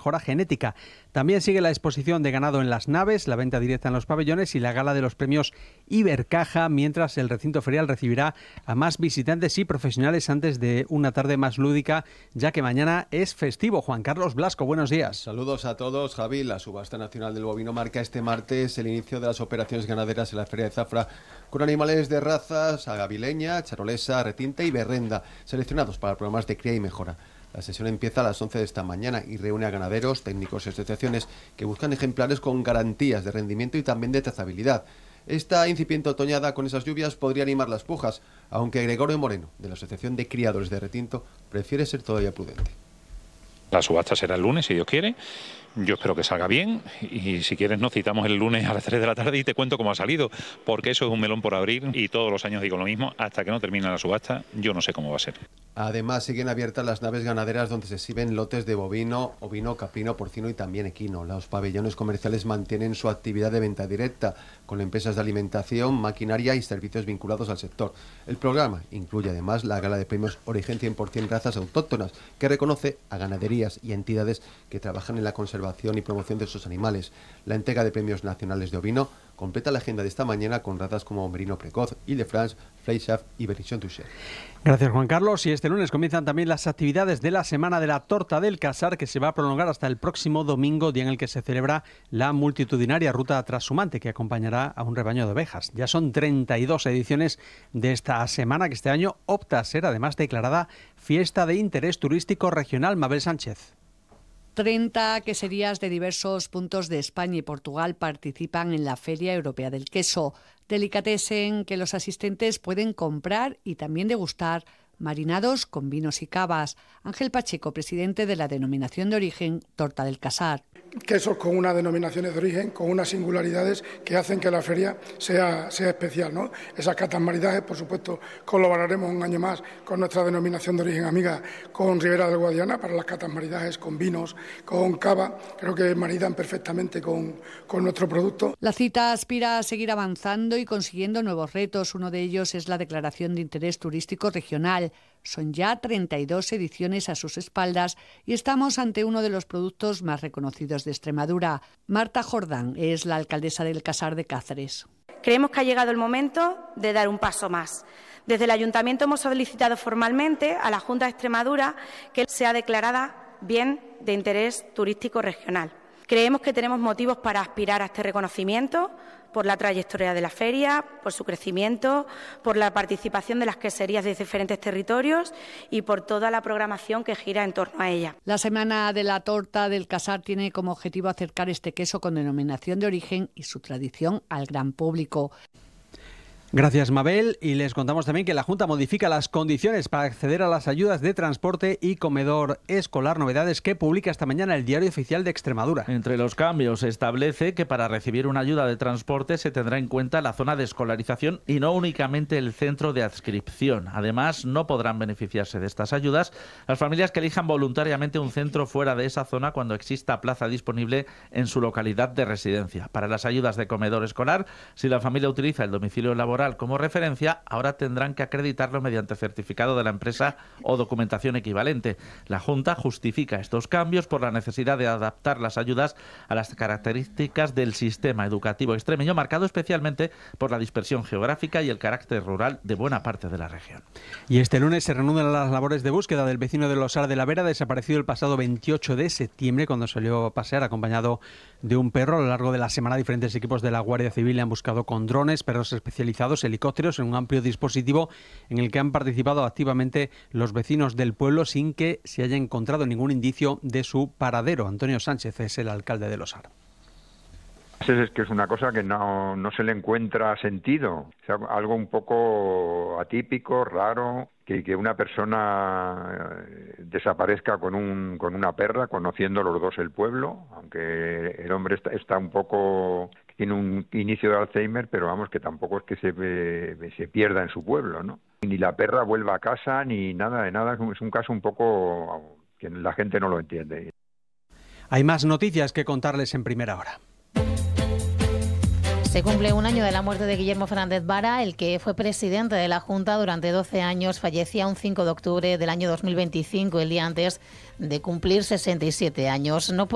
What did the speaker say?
mejora genética. También sigue la exposición de ganado en las naves, la venta directa en los pabellones y la gala de los premios Ibercaja, mientras el recinto ferial recibirá a más visitantes y profesionales antes de una tarde más lúdica, ya que mañana es festivo. Juan Carlos Blasco, buenos días. Saludos a todos, Javi. La subasta nacional del bovino marca este martes el inicio de las operaciones ganaderas en la Feria de Zafra, con animales de razas agavileña, charolesa, retinta y berrenda, seleccionados para programas de cría y mejora. La sesión empieza a las 11 de esta mañana y reúne a ganaderos, técnicos y asociaciones que buscan ejemplares con garantías de rendimiento y también de trazabilidad. Esta incipiente otoñada con esas lluvias podría animar las pujas, aunque Gregorio Moreno, de la Asociación de Criadores de Retinto, prefiere ser todavía prudente. La subasta será el lunes, si Dios quiere. Yo espero que salga bien y si quieres nos citamos el lunes a las 3 de la tarde y te cuento cómo ha salido, porque eso es un melón por abrir y todos los años digo lo mismo, hasta que no termine la subasta yo no sé cómo va a ser. Además siguen abiertas las naves ganaderas donde se exhiben lotes de bovino, ovino, caprino, porcino y también equino. Los pabellones comerciales mantienen su actividad de venta directa con empresas de alimentación, maquinaria y servicios vinculados al sector. El programa incluye además la gala de premios Origen 100% razas autóctonas, que reconoce a ganaderías y entidades que trabajan en la conservación y promoción de estos animales. La entrega de premios nacionales de ovino completa la agenda de esta mañana con razas como Merino Precoz, Ile-de-France, Fleischaft y Berrichon Touché. Gracias, Juan Carlos. Y este lunes comienzan también las actividades de la Semana de la Torta del Casar, que se va a prolongar hasta el próximo domingo, día en el que se celebra la multitudinaria ruta trashumante que acompañará a un rebaño de ovejas. Ya son 32 ediciones de esta semana, que este año opta a ser además declarada Fiesta de Interés Turístico Regional. Mabel Sánchez. 30 queserías de diversos puntos de España y Portugal participan en la Feria Europea del Queso. Delicatessen que los asistentes pueden comprar y también degustar marinados con vinos y cavas. Ángel Pacheco, presidente de la denominación de origen Torta del Casar. Quesos con unas denominaciones de origen, con unas singularidades que hacen que la feria sea especial, ¿no? Esas catas maridajes, por supuesto, colaboraremos un año más con nuestra denominación de origen amiga, con Ribera del Guadiana, para las catas maridajes, con vinos, con cava. Creo que maridan perfectamente con nuestro producto. La cita aspira a seguir avanzando y consiguiendo nuevos retos. Uno de ellos es la declaración de interés turístico regional. Son ya 32 ediciones a sus espaldas y estamos ante uno de los productos más reconocidos de Extremadura. Marta Jordán es la alcaldesa del Casar de Cáceres. Creemos que ha llegado el momento de dar un paso más. Desde el Ayuntamiento hemos solicitado formalmente a la Junta de Extremadura que sea declarada bien de interés turístico regional. Creemos que tenemos motivos para aspirar a este reconocimiento por la trayectoria de la feria, por su crecimiento, por la participación de las queserías de diferentes territorios y por toda la programación que gira en torno a ella. La Semana de la Torta del Casar tiene como objetivo acercar este queso con denominación de origen y su tradición al gran público. Gracias, Mabel. Y les contamos también que la Junta modifica las condiciones para acceder a las ayudas de transporte y comedor escolar, novedades que publica esta mañana el Diario Oficial de Extremadura. Entre los cambios se establece que para recibir una ayuda de transporte se tendrá en cuenta la zona de escolarización y no únicamente el centro de adscripción. Además, no podrán beneficiarse de estas ayudas las familias que elijan voluntariamente un centro fuera de esa zona cuando exista plaza disponible en su localidad de residencia. Para las ayudas de comedor escolar, si la familia utiliza el domicilio laboral como referencia, ahora tendrán que acreditarlo mediante certificado de la empresa o documentación equivalente. La Junta justifica estos cambios por la necesidad de adaptar las ayudas a las características del sistema educativo extremeño, marcado especialmente por la dispersión geográfica y el carácter rural de buena parte de la región. Y este lunes se reanudan las labores de búsqueda del vecino del Osar de la Vera, desaparecido el pasado 28 de septiembre, cuando salió a pasear acompañado de un perro. A lo largo de la semana, diferentes equipos de la Guardia Civil le han buscado con drones, perros especializados, helicópteros, en un amplio dispositivo en el que han participado activamente los vecinos del pueblo sin que se haya encontrado ningún indicio de su paradero. Antonio Sánchez es el alcalde de Osar. Es que es una cosa que no se le encuentra sentido, o sea, algo un poco atípico, raro, que una persona desaparezca con una perra, conociendo los dos el pueblo, aunque el hombre está un poco, tiene un inicio de Alzheimer, pero vamos, que tampoco es que se pierda en su pueblo, ¿no? Ni la perra vuelva a casa, ni nada de nada, es un caso un poco que la gente no lo entiende. Hay más noticias que contarles en primera hora. Se cumple un año de la muerte de Guillermo Fernández Vara, el que fue presidente de la Junta durante 12 años. Fallecía un 5 de octubre del año 2025, el día antes de cumplir 67 años. No